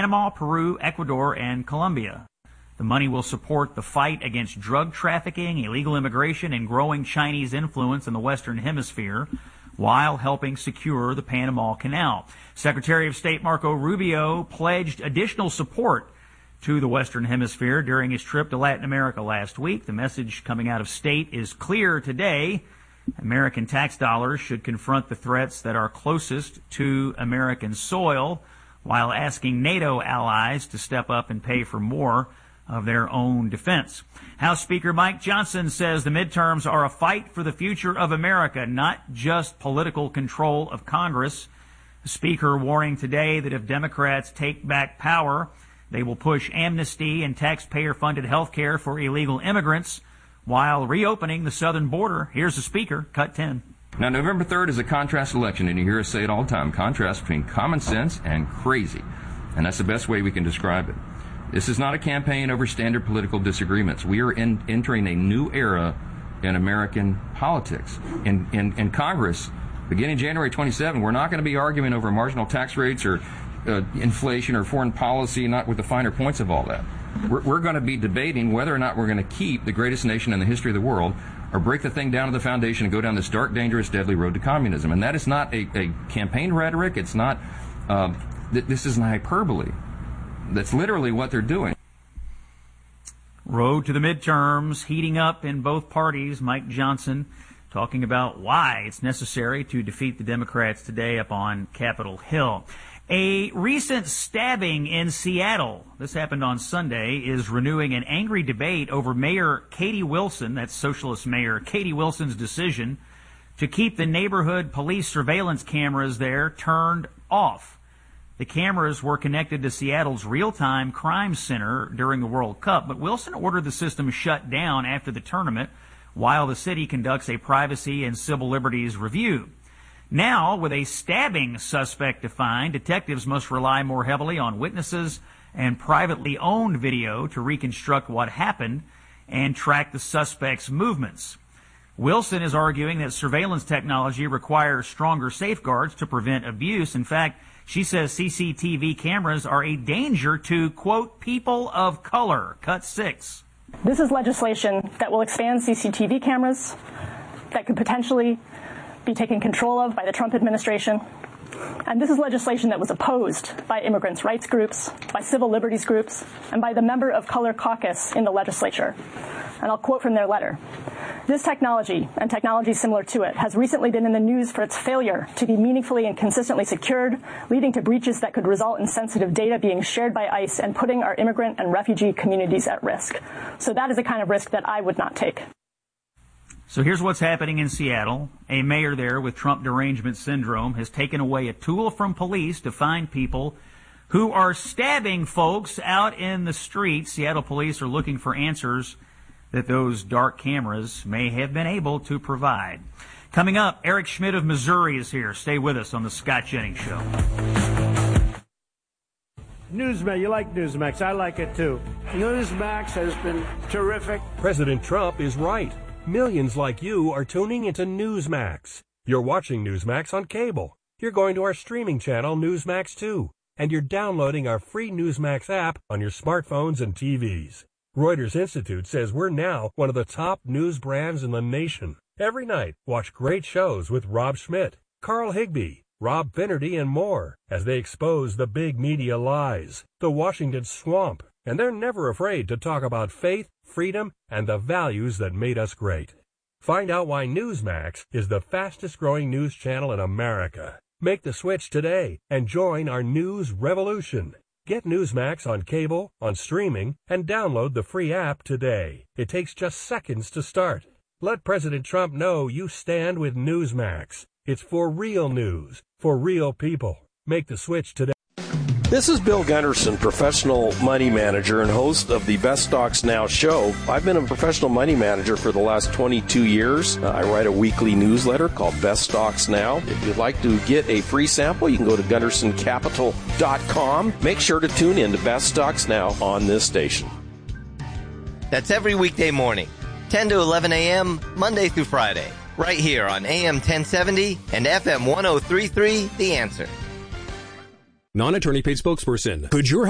Panama, Peru, Ecuador, and Colombia. The money will support the fight against drug trafficking, illegal immigration, and growing Chinese influence in the Western Hemisphere, while helping secure the Panama Canal. Secretary of State Marco Rubio pledged additional support to the Western Hemisphere during his trip to Latin America last week. The message coming out of state is clear today. American tax dollars should confront the threats that are closest to American soil, while asking NATO allies to step up and pay for more of their own defense. House Speaker Mike Johnson says the midterms are a fight for the future of America, not just political control of Congress. The Speaker warning today that if Democrats take back power, they will push amnesty and taxpayer-funded health care for illegal immigrants while reopening the southern border. Here's the Speaker, cut 10. Now, November 3rd is a contrast election, and you hear us say it all the time, contrast between common sense and crazy. And that's the best way we can describe it. This is not a campaign over standard political disagreements. We are entering a new era in American politics. In Congress, beginning January 27, we're not going to be arguing over marginal tax rates or inflation or foreign policy, not with the finer points of all that. We're going to be debating whether or not we're going to keep the greatest nation in the history of the world or break the thing down to the foundation and go down this dark, dangerous, deadly road to communism. And that is not a campaign rhetoric. It's not, this is an hyperbole. That's literally what they're doing. Road to the midterms heating up in both parties. Mike Johnson talking about why it's necessary to defeat the Democrats today up on Capitol Hill. A recent stabbing in Seattle, this happened on Sunday, is renewing an angry debate over Mayor Katie Wilson, that's Socialist Mayor Katie Wilson's decision to keep the neighborhood police surveillance cameras there turned off. The cameras were connected to Seattle's real-time crime center during the World Cup, but Wilson ordered the system shut down after the tournament while the city conducts a privacy and civil liberties review. Now, with a stabbing suspect defined, detectives must rely more heavily on witnesses and privately owned video to reconstruct what happened and track the suspect's movements. Wilson is arguing that surveillance technology requires stronger safeguards to prevent abuse. In fact, she says CCTV cameras are a danger to, quote, people of color. Cut 6. This is legislation that will expand CCTV cameras that could potentially be taken control of by the Trump administration. And this is legislation that was opposed by immigrants' rights groups, by civil liberties groups, and by the member of color caucus in the legislature. And I'll quote from their letter. This technology, and technology similar to it, has recently been in the news for its failure to be meaningfully and consistently secured, leading to breaches that could result in sensitive data being shared by ICE and putting our immigrant and refugee communities at risk. So that is a kind of risk that I would not take. So here's what's happening in Seattle. A mayor there with Trump derangement syndrome has taken away a tool from police to find people who are stabbing folks out in the streets. Seattle police are looking for answers that those dark cameras may have been able to provide. Coming up, Eric Schmidt of Missouri is here. Stay with us on the Scott Jennings Show. Newsmax, you like Newsmax. I like it too. Newsmax has been terrific. President Trump is right. Millions like you are tuning into Newsmax. You're watching Newsmax on cable. You're going to our streaming channel, Newsmax 2. And you're downloading our free Newsmax app on your smartphones and TVs. Reuters Institute says we're now one of the top news brands in the nation. Every night, watch great shows with Rob Schmidt, Carl Higbie, Rob Finnerty, and more as they expose the big media lies, the Washington swamp, and they're never afraid to talk about faith, freedom, and the values that made us great. Find out why Newsmax is the fastest-growing news channel in America. Make the switch today and join our news revolution. Get Newsmax on cable, on streaming, and download the free app today. It takes just seconds to start. Let President Trump know you stand with Newsmax. It's for real news, for real people. Make the switch today. This is Bill Gunderson, professional money manager and host of the Best Stocks Now show. I've been a professional money manager for the last 22 years. I write a weekly newsletter called Best Stocks Now. If you'd like to get a free sample, you can go to GundersonCapital.com. Make sure to tune in to Best Stocks Now on this station. That's every weekday morning, 10 to 11 a.m., Monday through Friday, right here on AM 1070 and FM 1033, The Answer. Non-attorney paid spokesperson. Could your